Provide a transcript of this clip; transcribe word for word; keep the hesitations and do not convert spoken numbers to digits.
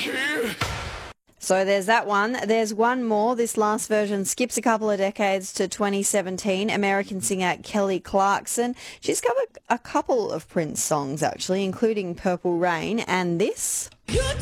So there's that one. There's one more. This last version skips a couple of decades to twenty seventeen. American singer Kelly Clarkson. She's covered a couple of Prince songs, actually, including Purple Rain and this.